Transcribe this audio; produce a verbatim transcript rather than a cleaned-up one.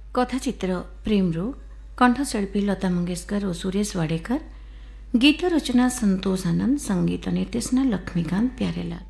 कथाचित्र प्रेमरोग, कंठशिल्पी लता मंगेशकर और सुरेश वाडेकर, गीत रचना संतोष आनंद, संगीत निर्देशना लक्ष्मीकांत प्यारेलाल।